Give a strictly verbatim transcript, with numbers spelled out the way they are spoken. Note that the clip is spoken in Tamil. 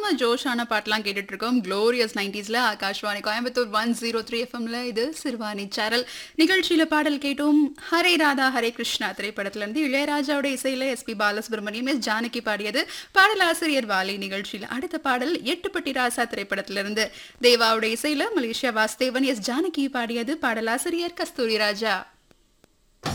செம்ம ஜோஷான பாட்டெல்லாம் கேட்டுட்டு இருக்கோம். Glorious நைன்டீஸ்ல Akashvani Coimbatore one zero three எஃப்எம்ல இது சிறுவாணி சேரல் நிகழ்ச்சியில பாடல் கேட்டோம். ஹரே ராதா ஹரே கிருஷ்ணா திரைப்படத்துல இருந்து இளையராஜாவோட இசையில S B Balasubramaniam S Janaki பாடியது. பாடலாசிரியர் வாலி. நிகழ்ச்சியில அடுத்த பாடல் எட்டுப்பட்டி ராசா திரைப்படத்துல இருந்து தேவாவோட இசையில மலேசியா வாசுதேவன் எஸ் ஜானகி பாடியது. பாடலாசிரியர் கஸ்தூரி ராஜா.